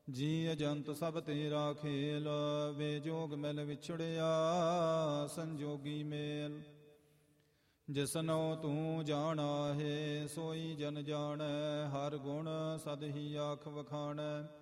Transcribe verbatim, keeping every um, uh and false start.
ਜੀ ਅਜੰਤ ਸਭ ਤੇਰਾ ਖੇਲ, ਵੇ ਜੋਗ ਮਿਲ ਵਿਛੜਿਆ ਸੰਜੋਗੀ ਮੇਲ। ਜਿਸਨੋ ਤੂੰ ਜਾਣਾ ਹੈ ਸੋਈ ਜਨ ਜਾਣੈ, ਹਰ ਗੁਣ ਸਦ ਹੀ ਆਖ ਵਖਾਣੈ।